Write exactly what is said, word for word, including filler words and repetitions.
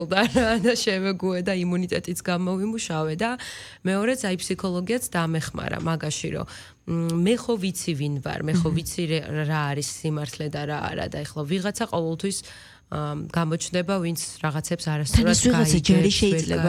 და შევეგუე და იმუნიტეტიც გამოვიმუშავე და მეორეც აი ფსიქოლოგიაც დამეხმარა მაგაში რომ მე ხო ვიცი ვინ ვარ მე ხო ვიცი რა არის სიმართლე და რა არა და ეხლა ვიღაცა ყოველთვის გამოჩნდება ვინც რაღაცებს არასწორად გაიგებს ვიღაცა ჯერი შეიძლება